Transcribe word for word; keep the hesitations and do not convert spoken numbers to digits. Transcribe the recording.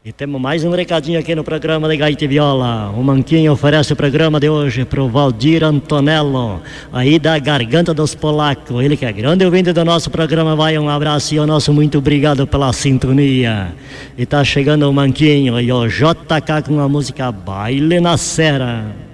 E temos mais um recadinho aqui no programa de Gaita e Viola. O Manquinho oferece o programa de hoje para o Valdir Antonello, aí da Garganta dos Polacos. Ele que é grande ouvinte do nosso programa. Vai um abraço e o nosso muito obrigado pela sintonia. E tá chegando o Manquinho e o J K com a música Baile na Serra.